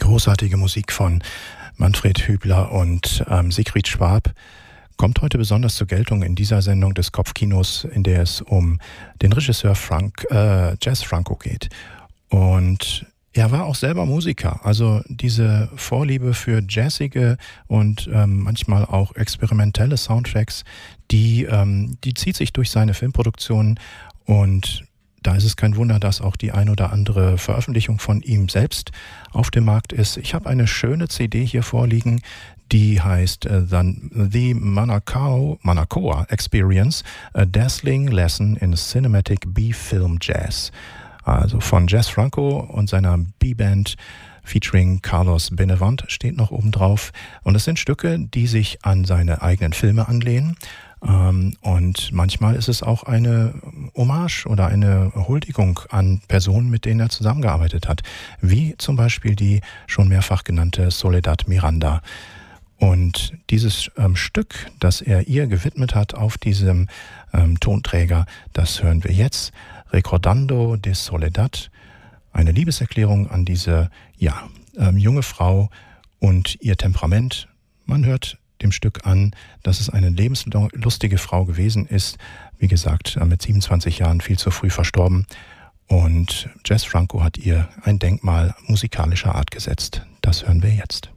großartige Musik von Manfred Hübler und Sigrid Schwab kommt heute besonders zur Geltung in dieser Sendung des Kopfkinos, in der es um den Regisseur Jess Franco geht. Und er war auch selber Musiker, also diese Vorliebe für jazzige und manchmal auch experimentelle Soundtracks, die zieht sich durch seine Filmproduktionen, und da ist es kein Wunder, dass auch die ein oder andere Veröffentlichung von ihm selbst auf dem Markt ist. Ich habe eine schöne CD hier vorliegen, die heißt The Manacoa Experience, A Dazzling Lesson in Cinematic B-Film Jazz. Also von Jess Franco und seiner B-Band featuring Carlos Benavent steht noch oben drauf. Und es sind Stücke, die sich an seine eigenen Filme anlehnen. Und manchmal ist es auch eine Hommage oder eine Huldigung an Personen, mit denen er zusammengearbeitet hat, wie zum Beispiel die schon mehrfach genannte Soledad Miranda. Und dieses Stück, das er ihr gewidmet hat auf diesem Tonträger, das hören wir jetzt, Recordando de Soledad, eine Liebeserklärung an diese junge Frau und ihr Temperament. Man hört dem Stück an, dass es eine lebenslustige Frau gewesen ist. Wie gesagt, mit 27 Jahren viel zu früh verstorben. Und Jess Franco hat ihr ein Denkmal musikalischer Art gesetzt. Das hören wir jetzt.